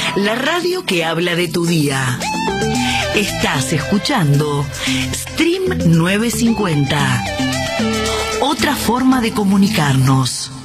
la radio que habla de tu día. Estás escuchando Stream 950. Otra forma de comunicarnos.